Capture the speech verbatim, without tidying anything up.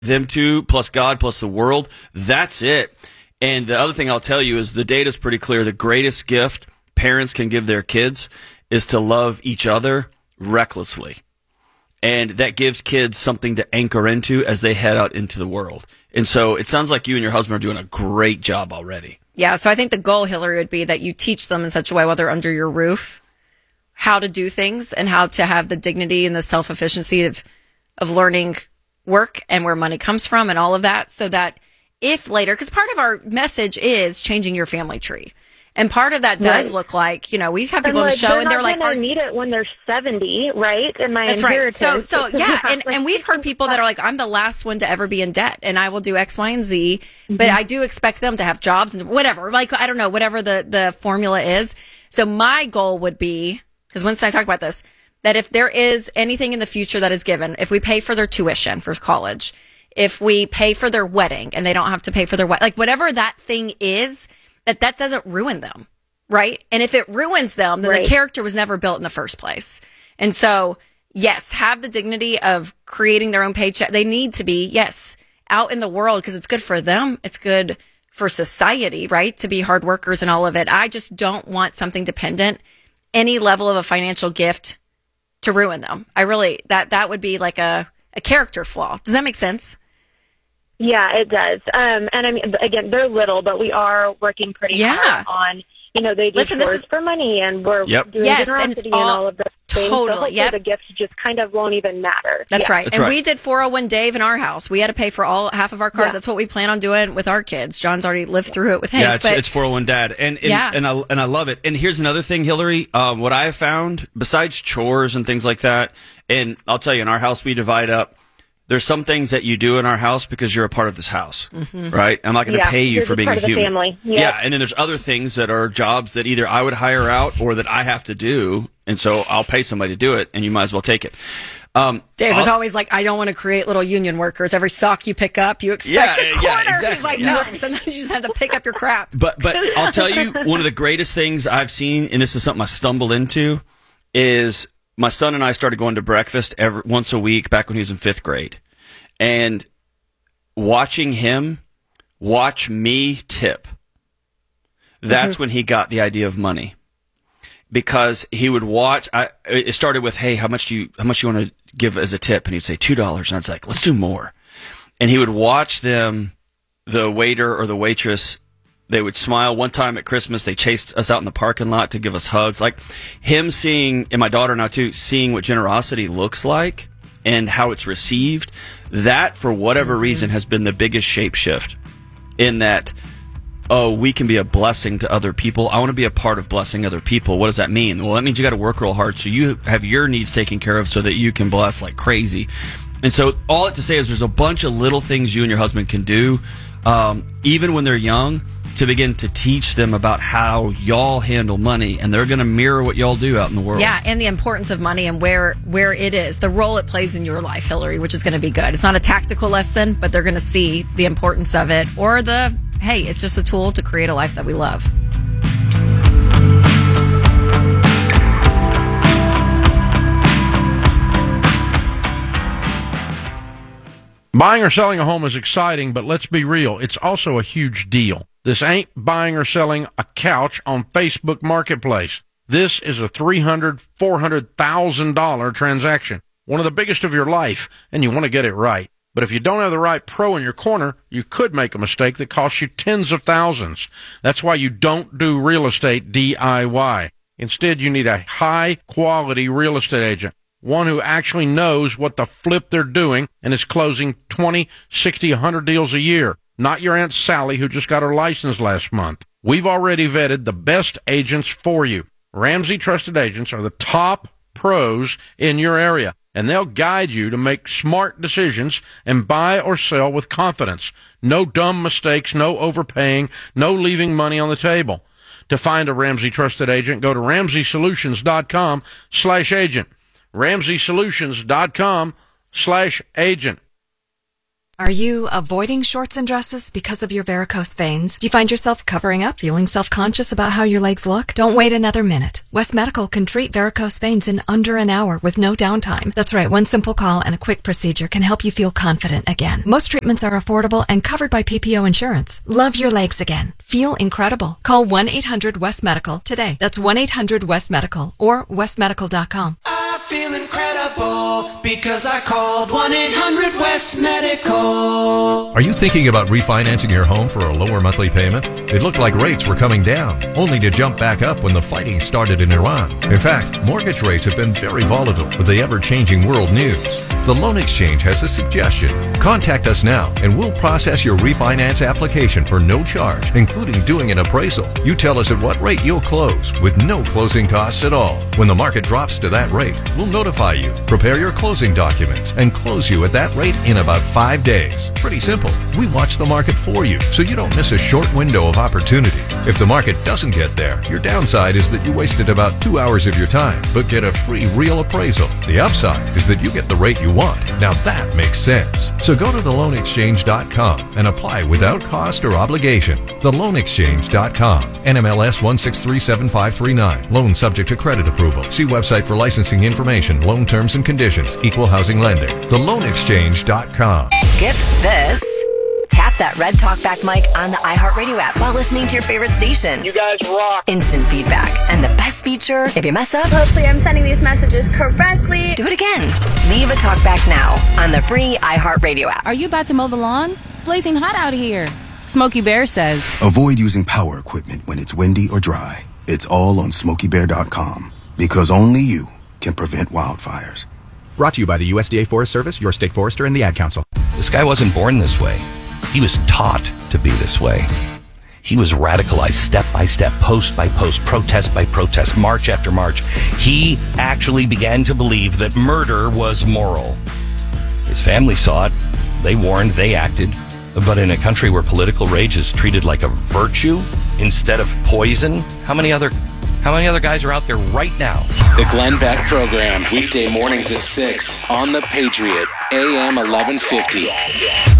them two, plus God, plus the world, that's it. And the other thing I'll tell you is the data's pretty clear. The greatest gift parents can give their kids is to love each other recklessly. And that gives kids something to anchor into as they head out into the world. And so it sounds like you and your husband are doing a great job already. Yeah, so I think the goal, Hillary, would be that you teach them in such a way while they're under your roof how to do things and how to have the dignity and the self-efficiency of, of learning work and where money comes from and all of that, so that if later, because part of our message is changing your family tree. And part of that does right. look like, you know, we have people and on like, the show they're and they're like, going to need it when they're seventy, right? And my that's inheritance. right. So, so yeah. And, and we've heard people that are like, I'm the last one to ever be in debt and I will do X, Y, and Z, mm-hmm. but I do expect them to have jobs and whatever, like, I don't know, whatever the, the formula is. So my goal would be, because once I talk about this, that if there is anything in the future that is given, if we pay for their tuition for college, if we pay for their wedding and they don't have to pay for their wedding, like whatever that thing is, that that doesn't ruin them. Right. And if it ruins them, then right. the character was never built in the first place. And so, yes, have the dignity of creating their own paycheck. They need to be, yes, out in the world because it's good for them. It's good for society, right? To be hard workers and all of it. I just don't want something dependent, any level of a financial gift to ruin them. I really, that, that would be like a, a character flaw. Does that make sense? Yeah, it does. Um, and I mean, again, they're little, but we are working pretty yeah. hard on, you know, they do Listen, chores this is, for money, and we're yep. doing yes, generosity and, it's and all, all of those things. Totally, so yep. the gifts just kind of won't even matter. That's yeah. right. That's and right. we did four oh one Dave in our house. We had to pay for all half of our cars. Yeah. That's what we plan on doing with our kids. John's already lived through it with Hank. Yeah, it's, but, it's four oh one Dad. And, and, yeah. and, I, and I love it. And here's another thing, Hillary. Um, what I have found, besides chores and things like that, and I'll tell you, in our house, we divide up. There's some things that you do in our house because you're a part of this house, mm-hmm. right? I'm not going to yeah, pay you you're for being part a of human. The family. Yep. Yeah, and then there's other things that are jobs that either I would hire out or that I have to do, and so I'll pay somebody to do it, and you might as well take it. Um, Dave was I'll, always like, I don't want to create little union workers. Every sock you pick up, you expect yeah, a quarter. Yeah, exactly. He's like, yeah. no, sometimes you just have to pick up your crap. But but I'll tell you, one of the greatest things I've seen, and this is something I stumbled into, is my son and I started going to breakfast every once a week back when he was in fifth grade. And watching him watch me tip, that's mm-hmm. when he got the idea of money. Because he would watch, I, it started with, hey, how much do you, how much do you want to give as a tip? And he'd say two dollars. And I was like, let's do more. And he would watch them, the waiter or the waitress, they would smile. One time at Christmas, they chased us out in the parking lot to give us hugs. Like him seeing, and my daughter now too, seeing what generosity looks like and how it's received, that, for whatever reason, has been the biggest shape shift in that, oh, we can be a blessing to other people. I want to be a part of blessing other people. What does that mean? Well, that means you got to work real hard so you have your needs taken care of so that you can bless like crazy. And so all that to say is there's a bunch of little things you and your husband can do, um, even when they're young, to begin to teach them about how y'all handle money, and they're going to mirror what y'all do out in the world. Yeah, and the importance of money and where where it is, the role it plays in your life, Hillary, which is going to be good. It's not a tactical lesson, but they're going to see the importance of it, or the, hey, it's just a tool to create a life that we love. Buying or selling a home is exciting, but let's be real, it's also a huge deal. This ain't buying or selling a couch on Facebook Marketplace. This is a three hundred thousand dollars, four hundred thousand dollars transaction, one of the biggest of your life, and you want to get it right. But if you don't have the right pro in your corner, you could make a mistake that costs you tens of thousands. That's why you don't do real estate D I Y. Instead, you need a high-quality real estate agent, one who actually knows what the flip they're doing and is closing twenty, sixty, one hundred deals a year. Not your Aunt Sally who just got her license last month. We've already vetted the best agents for you. Ramsey Trusted Agents are the top pros in your area, and they'll guide you to make smart decisions and buy or sell with confidence. No dumb mistakes, no overpaying, no leaving money on the table. To find a Ramsey Trusted Agent, go to ramsey solutions dot com slash agent. ramsey solutions dot com slash agent. Are you avoiding shorts and dresses because of your varicose veins? Do you find yourself covering up, feeling self-conscious about how your legs look? Don't wait another minute. West Medical can treat varicose veins in under an hour with no downtime. That's right, one simple call and a quick procedure can help you feel confident again. Most treatments are affordable and covered by P P O insurance. Love your legs again. Feel incredible. Call one eight hundred West Medical today. That's one eight hundred West Medical or west medical dot com. I feel incredible because I called one eight hundred West Medical. Are you thinking about refinancing your home for a lower monthly payment? It looked like rates were coming down, only to jump back up when the fighting started in Iran. In fact, mortgage rates have been very volatile with the ever-changing world news. The Loan Exchange has a suggestion. Contact us now and we'll process your refinance application for no charge, including doing an appraisal. You tell us at what rate you'll close with no closing costs at all. When the market drops to that rate, we'll notify you, prepare your closing documents, and close you at that rate in about five days. Pretty simple. We watch the market for you so you don't miss a short window of opportunity. If the market doesn't get there, your downside is that you wasted about two hours of your time, but get a free real appraisal. The upside is that you get the rate you want. Now that makes sense. So go to the loan exchange dot com and apply without cost or obligation. the loan exchange dot com. N M L S one six three seven five three nine. Loan subject to credit approval. See website for licensing information, loan terms and conditions. Equal housing lender. the loan exchange dot com. Skip this. Tap that red talkback mic on the iHeartRadio app while listening to your favorite station. You guys rock. Instant feedback. And the best feature, if you mess up, hopefully I'm sending these messages correctly. Do it again. Leave a talkback now on the free iHeartRadio app. Are you about to mow the lawn? It's blazing hot out here. Smokey Bear says, avoid using power equipment when it's windy or dry. It's all on smokey bear dot com because only you can prevent wildfires. Brought to you by the U S D A Forest Service, your state forester, and the Ad Council. This guy wasn't born this way. He was taught to be this way. He was radicalized step by step, post by post, protest by protest, march after march. He actually began to believe that murder was moral. His family saw it. They warned, they acted. But in a country where political rage is treated like a virtue instead of poison, how many other how many other guys are out there right now? The Glenn Beck Program, weekday mornings at six on The Patriot, A M eleven fifty.